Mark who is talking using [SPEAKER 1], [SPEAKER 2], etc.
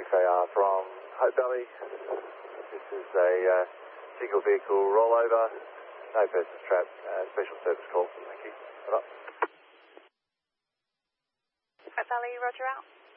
[SPEAKER 1] FAR from Hope Valley. This is a single vehicle rollover, no persons trapped, special service call. Thank you. Over.
[SPEAKER 2] Hope Valley, roger out.